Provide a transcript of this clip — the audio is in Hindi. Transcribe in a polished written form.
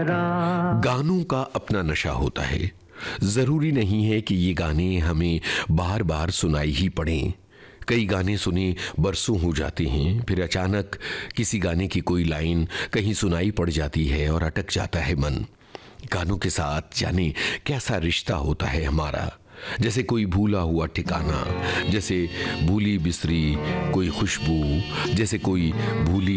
लगा। गानों का अपना नशा होता है। जरूरी नहीं है कि ये गाने हमें बार बार सुनाई ही पड़ें। कई गाने सुने बरसों हो जाते हैं, फिर अचानक किसी गाने की कोई लाइन कहीं सुनाई पड़ जाती है और अटक जाता है मन। गानों के साथ जाने कैसा रिश्ता होता है हमारा, जैसे कोई भूला हुआ ठिकाना, जैसे भूली बिसरी कोई खुशबू, जैसे कोई भूली